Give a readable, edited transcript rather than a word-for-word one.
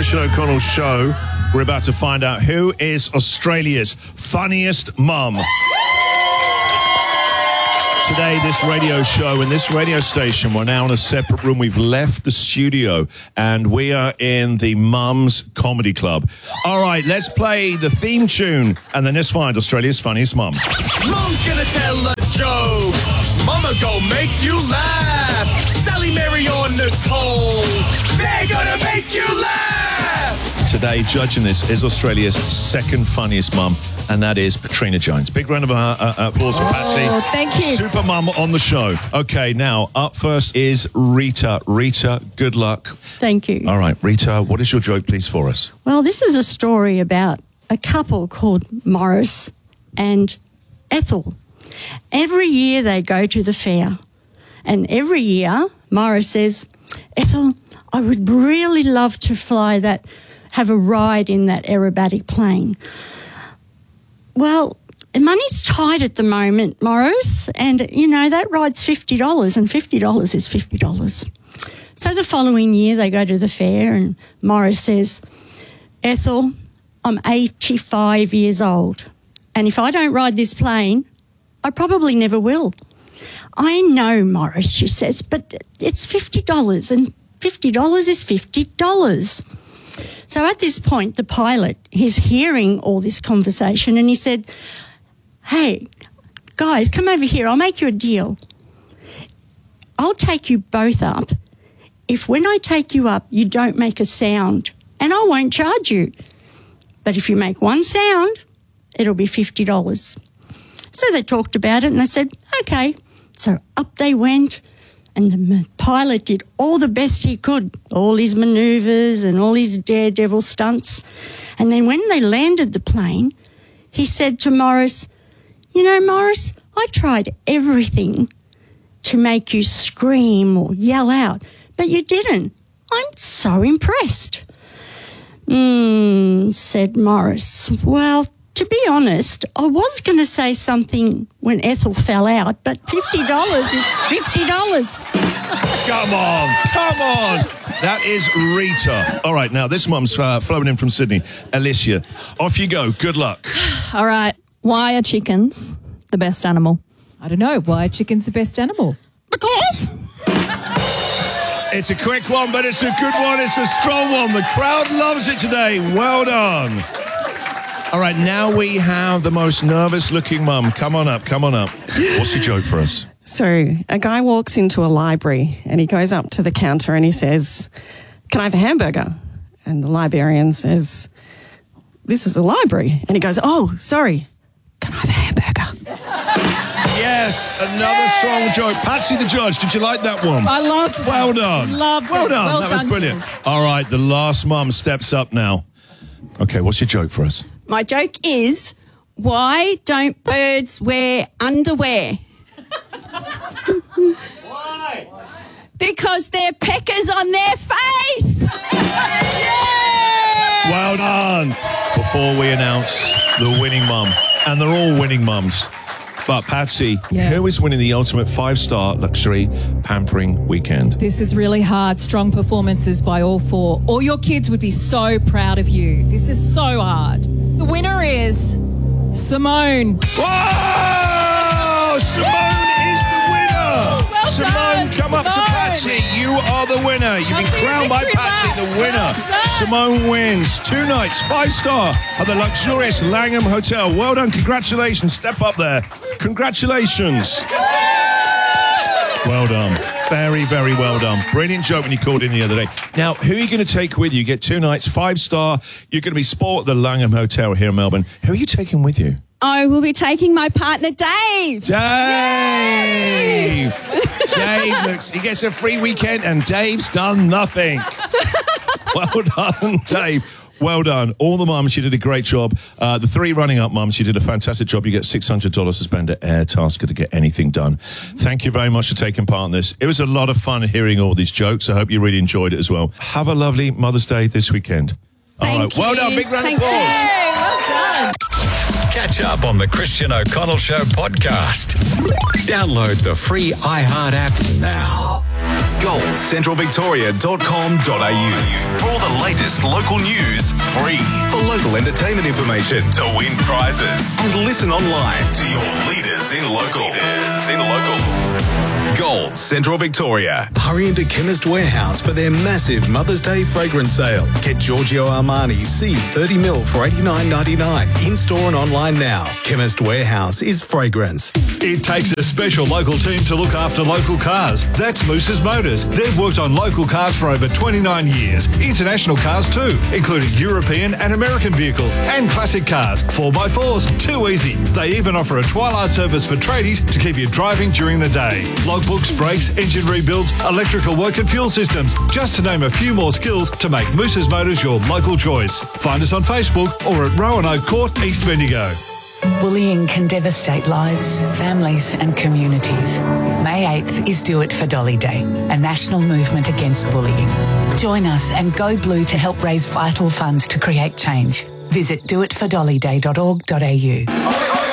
Christian O'Connell show. We're about to find out who is Australia's funniest mum. Today, this radio show and this radio station, we're now in a separate room. We've left the studio and we are in the Mums Comedy Club. All right, let's play the theme tune and then let's find Australia's funniest mum. Mum's gonna tell a joke. Mama gon' make you laugh. Sally, Mary, or Nicole, they're gonna make you laugh. Today, judging this is Australia's second funniest mum, and that is Patrina Jones. Big round of applause for Patsy. Oh, thank you. Super mum on the show. Okay, now, up first is Rita. Rita, good luck. Thank you. All right, Rita, what is your joke, please, for us? Well, this is a story about a couple called Morris and Ethel. Every year they go to the fair, and every year Morris says, Ethel, I would really love to have a ride in that aerobatic plane. Well, money's tight at the moment, Morris, and, you know, that ride's $50, and $50 is $50. So the following year they go to the fair and Morris says, Ethel, I'm 85 years old, and if I don't ride this plane, I probably never will. I know, Morris, she says, but it's $50, and $50 is $50. So at this point, the pilot, he's hearing all this conversation and he said, hey, guys, come over here. I'll make you a deal. I'll take you both up if when I take you up, you don't make a sound, and I won't charge you. But if you make one sound, it'll be $50. So they talked about it and they said, okay. So up they went. And the pilot did all the best he could, all his manoeuvres and all his daredevil stunts. And then when they landed the plane, he said to Morris, you know, Morris, I tried everything to make you scream or yell out, but you didn't. I'm so impressed. Said Morris. Well, to be honest, I was going to say something when Ethel fell out, but $50 is $50. Come on. That is Rita. All right, now this mum's flown in from Sydney. Alicia, off you go. Good luck. All right. Why are chickens the best animal? I don't know. Why are chickens the best animal? Because. It's a quick one, but it's a good one. It's a strong one. The crowd loves it today. Well done. All right, now we have the most nervous-looking mum. Come on up. What's your joke for us? So a guy walks into a library and he goes up to the counter and he says, can I have a hamburger? And the librarian says, this is a library. And he goes, oh, sorry, can I have a hamburger? Yes, another strong joke. Patsy the judge, did you like that one? I loved it. Well done. Loved it. Well done. Well That was done, brilliant. Jules. All right, the last mum steps up now. Okay, what's your joke for us? My joke is, why don't birds wear underwear? Why? Because they're peckers on their face. Yeah! Well done. Before we announce the winning mum, and they're all winning mums, but Patsy, who is winning the ultimate 5-star luxury pampering weekend? This is really hard. Strong performances by all four. All your kids would be so proud of you. This is so hard. The winner is Simone. Whoa! Simone is the winner. Well Simone, done, come up to Simone. Patsy. You are the winner. You've been I'll see you crowned by victory Patsy, lap. the winner. Well done. Simone wins 2 nights, 5-star at the luxurious Langham Hotel. Well done. Congratulations. Step up there. Congratulations. Well done. Very, very well done. Brilliant joke when you called in the other day. Now, who are you going to take with you? You get 2 nights, 5-star. You're going to be sport at the Langham Hotel here in Melbourne. Who are you taking with you? I will be taking my partner, Dave. Dave! He gets a free weekend and Dave's done nothing. Well done, Dave. Well done. All the mums, you did a great job. The 3 running up mums, you did a fantastic job. You get $600 to spend at Airtasker to get anything done. Thank you very much for taking part in this. It was a lot of fun hearing all these jokes. I hope you really enjoyed it as well. Have a lovely Mother's Day this weekend. Thank all right. you. Well done. Big round of applause. Well done. Catch up on the Christian O'Connell Show podcast. Download the free iHeart app now. goldcentralvictoria.com.au. For all the latest local news, free. For local entertainment information, to win prizes, and listen online to your leaders in local. Gold Central Victoria. Hurry into Chemist Warehouse for their massive Mother's Day fragrance sale. Get Giorgio Armani C 30ml for $89.99. In-store and online now. Chemist Warehouse is fragrance. It takes a special local team to look after local cars. That's Moose's Motors. They've worked on local cars for over 29 years. International cars too, including European and American vehicles and classic cars. 4x4s, too easy. They even offer a twilight service for tradies to keep you driving during the day. Logbooks, brakes, engine rebuilds, electrical work and fuel systems, just to name a few more skills to make Moose's Motors your local choice. Find us on Facebook or at Roanoke Court, East Bendigo. Bullying can devastate lives, families and communities. May 8th is Do It for Dolly Day, a national movement against bullying. Join us and go blue to help raise vital funds to create change. Visit doitfordollyday.org.au.